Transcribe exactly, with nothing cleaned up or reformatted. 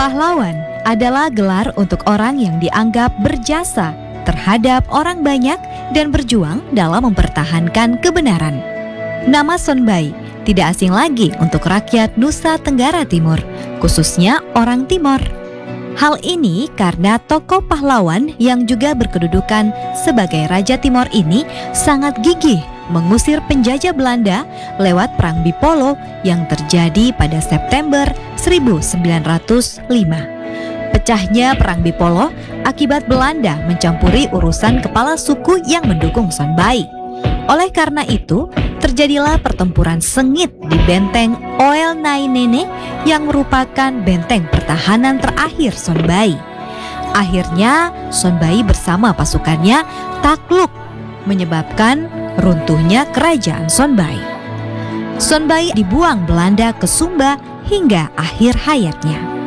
Pahlawan adalah gelar untuk orang yang dianggap berjasa terhadap orang banyak dan berjuang dalam mempertahankan kebenaran. Nama Sonbai tidak asing lagi untuk rakyat Nusa Tenggara Timur, khususnya orang Timor. Hal ini karena tokoh pahlawan yang juga berkedudukan sebagai Raja Timor ini sangat gigih mengusir penjajah Belanda lewat Perang Bipolo yang terjadi pada September seribu sembilan ratus lima. Pecahnya Perang Bipolo akibat Belanda mencampuri urusan kepala suku yang mendukung Sonbai. Oleh karena itu, terjadilah pertempuran sengit di benteng Oel Nai Nene yang merupakan benteng pertahanan terakhir Sonbai. Akhirnya, Sonbai bersama pasukannya takluk, menyebabkan runtuhnya kerajaan Sonbai. Sonbai dibuang Belanda ke Sumba hingga akhir hayatnya.